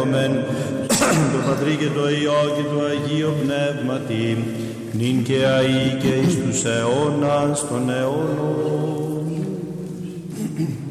λέγομεν το Πατρί και το Υιό και το Αγίο Πνεύματι, νυν και αεί και εις τους αιώνας των αιώνων.